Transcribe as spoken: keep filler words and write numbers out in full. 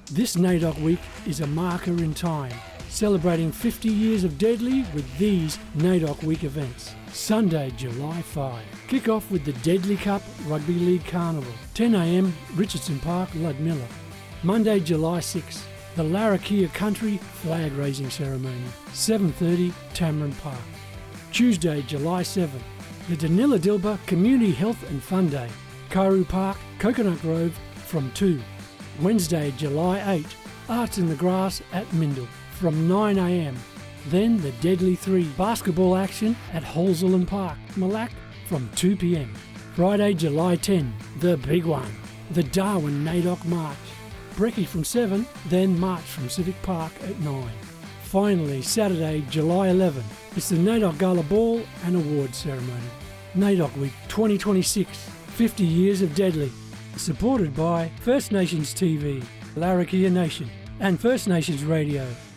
This NAIDOC Week is a marker in time, celebrating fifty years of Deadly with these NAIDOC Week events. Sunday, July fifth. Kick off with the Deadly Cup Rugby League Carnival, ten a m Richardson Park, Ludmilla. Monday, July sixth. The Larrakia Country Flag Raising Ceremony, seven thirty Tamarin Park. Tuesday, July seventh. The Danila Dilba Community Health and Fun Day, Kairu Park, Coconut Grove from two. Wednesday, July eighth. Arts in the Grass at Mindle from nine a m. Then the Deadly three basketball action at Holzelen Park, Malac from two p m. Friday, July tenth. The big one. The Darwin NAIDOC March. Brekkie from seven, then March from Civic Park at nine. Finally, Saturday, July eleventh. It's the NAIDOC Gala Ball and Awards Ceremony. NAIDOC Week twenty twenty-six, fifty years of Deadly. Supported by First Nations T V, Larrakia Nation, and First Nations Radio.